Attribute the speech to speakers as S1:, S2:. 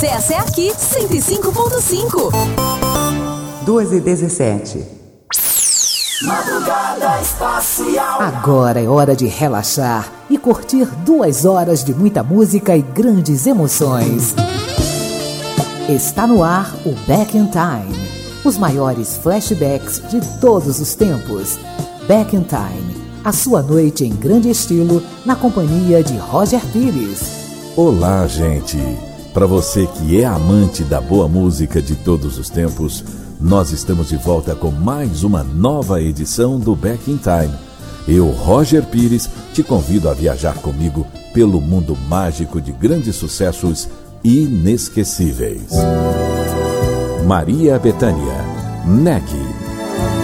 S1: Essa é aqui, 105.5.
S2: 2h17.
S3: Madrugada Espacial.
S4: Agora é hora de relaxar e curtir 2 horas de muita música e grandes emoções. Está no ar o Back in Time. Os maiores flashbacks de todos os tempos. Back in Time. A sua noite em grande estilo na companhia de Roger Pires.
S5: Olá, gente. Para você que é amante da boa música de todos os tempos, nós estamos de volta com mais uma nova edição do Back in Time. Eu, Roger Pires, te convido a viajar comigo pelo mundo mágico de grandes sucessos inesquecíveis. Maria Bethânia, Neck.